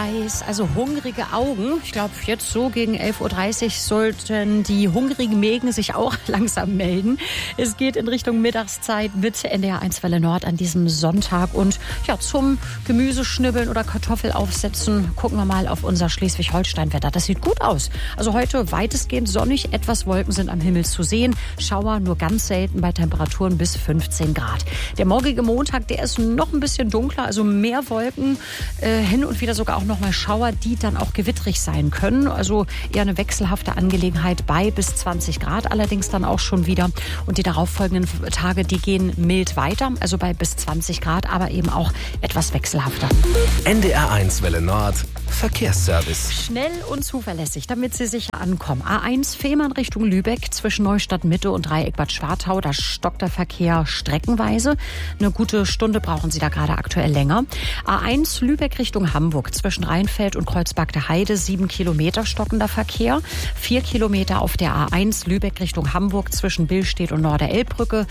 weiß, also hungrige Augen. Ich glaube, jetzt so gegen 11.30 Uhr sollten die hungrigen Mägen sich auch langsam melden. Es geht in Richtung Mittagszeit mit NDR 1 Welle Nord an diesem Sonntag. Und ja, zum Gemüseschnibbeln oder Kartoffelaufsetzen gucken wir mal auf unser Schleswig-Holstein-Wetter. Das sieht gut aus. Also heute weitestgehend sonnig, etwas Wolken sind am Himmel zu sehen. Schauer nur ganz selten bei Temperaturen bis 15 Grad. Der morgige Montag, der ist noch ein bisschen dunkler, also mehr Wolken, hin und wieder sogar auch noch mal Schauer, die dann auch gewittrig sein können. Also eher eine wechselhafte Angelegenheit bei bis 20 Grad, allerdings dann auch schon wieder. Und die darauffolgenden Tage, die gehen mild weiter, also bei bis 20 Grad, aber eben auch etwas wechselhafter. NDR 1 Welle Nord, Verkehrsservice. Schnell und zuverlässig, damit Sie sicher ankommen. A1 Fehmarn Richtung Lübeck zwischen Neustadt Mitte und Dreieck Bad Schwartau. Da stockt der Verkehr streckenweise. Eine gute Stunde brauchen Sie da gerade aktuell länger. A1 Lübeck Richtung Hamburg zwischen Rheinfeld und Kreuzberg der Heide. 7 Kilometer stockender Verkehr. 4 Kilometer auf der A1 Lübeck Richtung Hamburg zwischen Billstedt und Norder-Elbbrücke.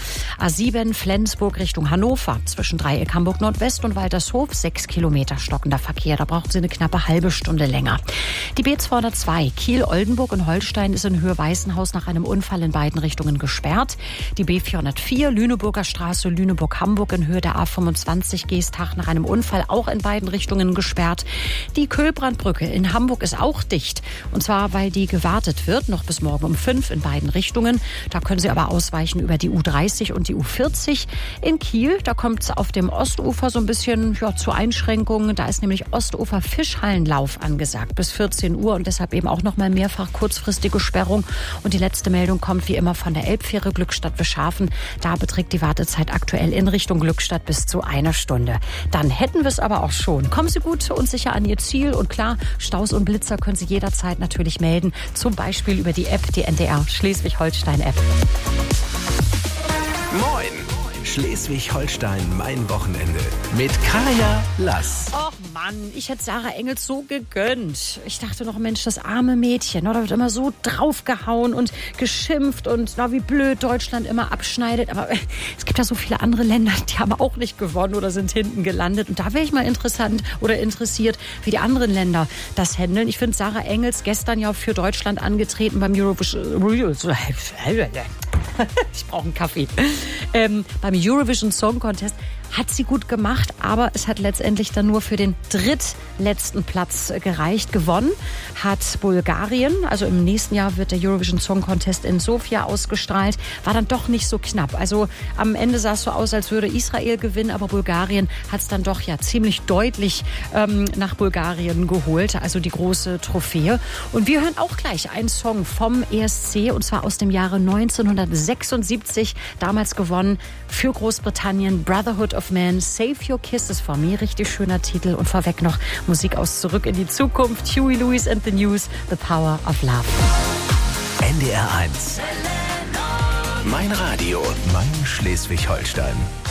A7 Flensburg Richtung Hannover zwischen Dreieck Hamburg Nordwest und Waltershof. 6 Kilometer stockender Verkehr. Da brauchen Sie eine knappe halbe Stunde länger. Die B202 Kiel-Oldenburg in Holstein ist in Höhe Weißenhaus nach einem Unfall in beiden Richtungen gesperrt. Die B404 Lüneburger Straße Lüneburg-Hamburg in Höhe der A25 Geestach nach einem Unfall auch in beiden Richtungen gesperrt. Die Köhlbrandbrücke in Hamburg ist auch dicht. Und zwar, weil die gewartet wird, noch bis morgen um 5 in beiden Richtungen. Da können Sie aber ausweichen über die U30 und die U40. In Kiel, da kommt es auf dem Ostufer so ein bisschen zu Einschränkungen. Da ist nämlich Ostufer Fischhallenlauf angesagt bis 14 Uhr und deshalb eben auch noch mal mehrfach kurzfristige Sperrung. Und die letzte Meldung kommt wie immer von der Elbfähre Glückstadt-Wischhafen. Da beträgt die Wartezeit aktuell in Richtung Glückstadt bis zu einer Stunde. Dann hätten wir es aber auch schon. Kommen Sie gut und sicher an Ihr Ziel. Und klar, Staus und Blitzer können Sie jederzeit natürlich melden. Zum Beispiel über die App, die NDR Schleswig-Holstein-App. Moin! Schleswig-Holstein, mein Wochenende. Mit Kaya Lass. Och Mann, ich hätte Sarah Engels so gegönnt. Ich dachte noch, Mensch, das arme Mädchen. Da wird immer so draufgehauen und geschimpft und wie blöd Deutschland immer abschneidet. Aber es gibt ja so viele andere Länder, die haben auch nicht gewonnen oder sind hinten gelandet. Und da wäre ich mal interessiert, wie die anderen Länder das handeln. Ich finde Sarah Engels gestern ja für Deutschland angetreten beim Eurovision. Ich brauche einen Kaffee. Beim Eurovision Song Contest hat sie gut gemacht, aber es hat letztendlich dann nur für den drittletzten Platz gereicht. Gewonnen hat Bulgarien. Also im nächsten Jahr wird der Eurovision Song Contest in Sofia ausgestrahlt. War dann doch nicht so knapp. Also am Ende sah es so aus, als würde Israel gewinnen, aber Bulgarien hat es dann doch ziemlich deutlich nach Bulgarien geholt. Also die große Trophäe. Und wir hören auch gleich einen Song vom ESC und zwar aus dem Jahre 1976. Damals gewonnen für Großbritannien, Brotherhood of Man, Save Your Kisses for Me. Richtig schöner Titel. Und vorweg noch Musik aus Zurück in die Zukunft. Huey Lewis and the News, The Power of Love. NDR 1. Mein Radio, mein Schleswig-Holstein.